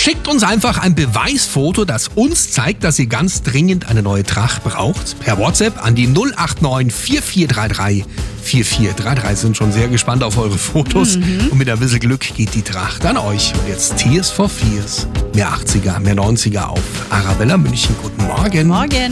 Schickt uns einfach ein Beweisfoto, das uns zeigt, dass ihr ganz dringend eine neue Tracht braucht. Per WhatsApp an die 089 4433 4433. Sind schon sehr gespannt auf eure Fotos. Und mit ein bisschen Glück geht die Tracht an euch. Und jetzt Tears for Fears. Mehr 80er, mehr 90er auf Arabella München. Guten Morgen. Morgen.